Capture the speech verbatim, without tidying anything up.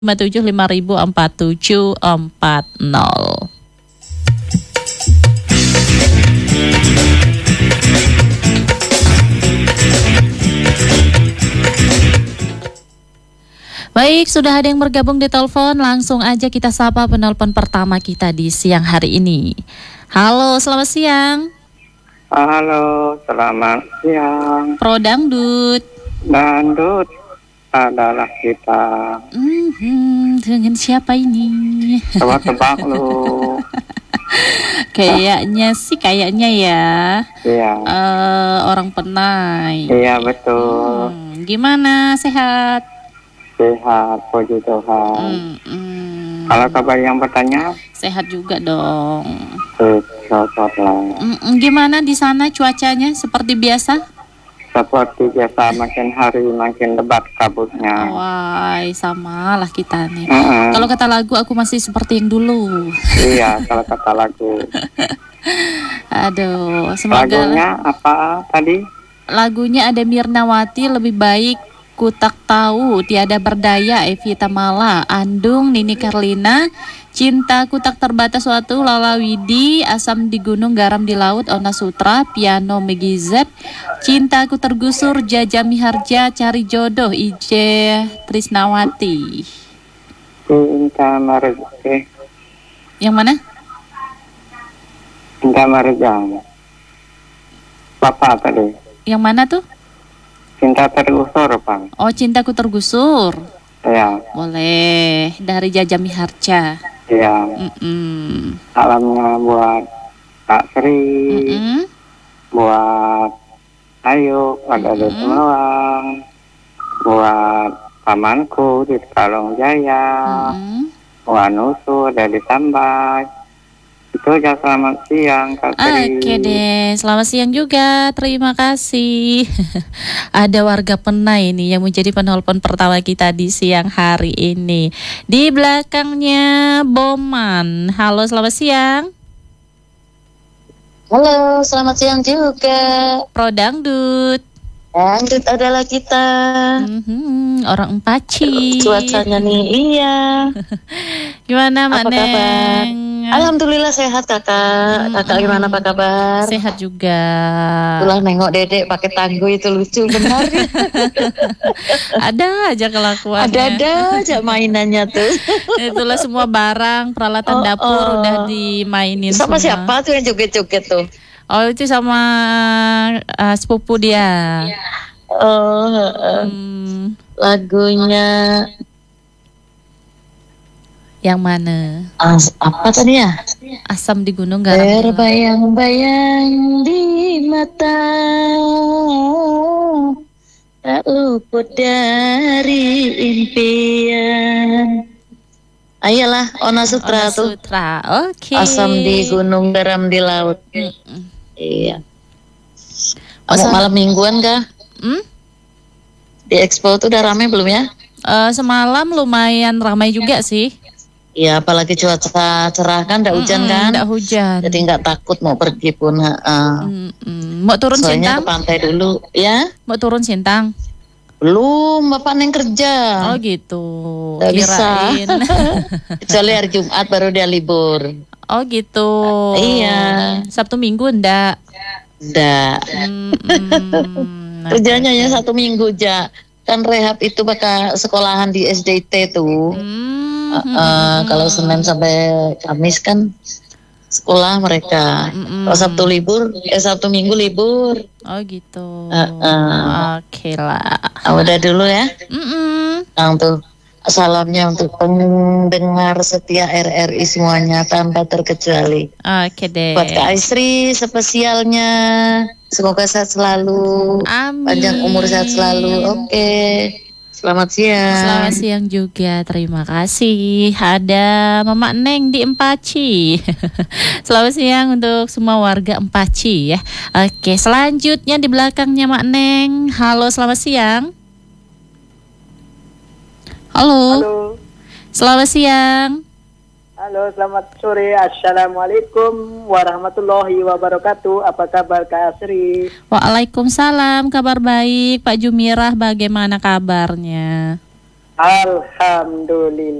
lima tujuh lima ribu empat tujuh empat nol. Baik, sudah ada yang bergabung di telepon. Langsung aja kita sapa penelpon pertama kita di siang hari ini. Halo, selamat siang. Halo, selamat siang. Pro Dangdut. Dangdut adalah kita. Mm-hmm, dengan siapa ini? Coba tebak lu. Kayaknya sih, kayaknya ya. Iya. Uh, orang Penai. Iya, betul. Hmm, gimana, sehat? Sehat, puji Tuhan. Mm-mm. Kalau kabar yang bertanya? Sehat juga dong. Sehat lah. Mm-mm. Gimana di sana cuacanya? Seperti biasa? Seperti biasa, makin hari makin lebat kabutnya. Wah, sama lah kita nih. Mm-mm. Kalau kata lagu, aku masih seperti yang dulu. Iya, kalau kata lagu. Aduh, semoga. Lagunya apa tadi? Lagunya ada Mirnawati, Lebih Baik Ku Tak Tahu, Tiada Berdaya, Evita Mala, Andung, Nini Karlina, Cintaku Tak Terbatas Suatu, Lala Widi, Asam di Gunung, Garam di Laut, Ona Sutra, Piano Megizet, Cintaku Tergusur, Jaja Miharja, Cari Jodoh, Ije Trisnawati. Cinta Marja. Yang mana? Cinta Marja. Apa tadi? Yang mana tuh? Cinta Tergusur, Bang. Oh, Cintaku Tergusur. Iya. Boleh, dari Jaja Miharja. Iya. Mm-mm. Salamnya buat Kak Sri, Mm-mm. buat Ayu, buat Ade Semelang, buat pamanku di Kalong Jaya, Mm-mm. buat Nusu ada di Tambay. Itu aja, selamat siang Kak Sri. Oke deh, selamat siang juga. Terima kasih. Ada warga Penai ini yang menjadi penelpon pertama kita di siang hari ini. Di belakangnya Boman. Halo, selamat siang. Halo, selamat siang juga. Pro Dangdut. Dangdut adalah kita. Mm-hmm, orang Empaci. Cuacanya nih, iya. Gimana, Mbak Apa Neng? kabar? Alhamdulillah sehat kakak. Mm-mm. Kakak gimana, apa kabar? Sehat juga. Itulah nengok dedek pakai tangguh itu lucu benar. Ada aja kelakuannya. Ada-ada aja mainannya tuh. Itulah semua barang peralatan Oh, dapur oh. udah dimainin Sama semua. siapa tuh yang joget-joget tuh? Oh, itu sama uh, sepupu dia. Oh, uh, Hmm, lagunya yang mana? as, apa tadi ya? Asam di gunung garam. di laut. Terbayang-bayang di mata, tak luput dari impian. Ayolah, Ona Sutra Ona tuh. Sutra. Oke. Asam di gunung, garam di laut. Mm-mm. Iya. Oh, Kamu sama- malam mingguan kah? Hmm? Di Expo tuh udah ramai belum ya? Eh, semalam lumayan ramai juga sih. Iya, apalagi cuaca cerah kan, nggak hujan Mm-mm, kan? nggak hujan. Jadi nggak takut mau pergi pun. heeh. Mm-mm. Mau turun Soalnya Sintang? ke pantai dulu, ya? Mau turun Sintang? Belum, Bapak Neng kerja. Oh gitu. Nggak bisa. Kirain. Kecuali hari Jumat baru dia libur. Oh gitu. Iya. Sabtu Minggu enggak? Nggak. Mm-mm. Kerjanya ya satu minggu aja. Kan rehab itu bakal sekolahan di S D T tuh. Mm-mm. Uh, uh, kalau Senin sampai Kamis kan sekolah mereka. Mm-mm. Kalau Sabtu libur, eh Sabtu Minggu libur. Oh gitu. Uh, uh. Oke lah. Ah, udah dulu ya. Mm-mm. Nah, untuk salamnya untuk pendengar setia R R I semuanya tanpa terkecuali. Oke deh. Buat Kak Aisri spesialnya, semoga sehat selalu, Amin. panjang umur sehat selalu. Oke, selamat siang. Selamat siang juga, terima kasih. Ada Mama Neng di Empaci. Selamat siang untuk semua warga Empaci ya. Oke, selanjutnya di belakangnya Mak Neng. Halo, selamat siang. Halo. Halo. Selamat siang. Halo, selamat sore. Assalamualaikum warahmatullahi wabarakatuh. Apa kabar Kak Asri? Waalaikumsalam, kabar baik. Pak Jumirah, bagaimana kabarnya? Alhamdulillah.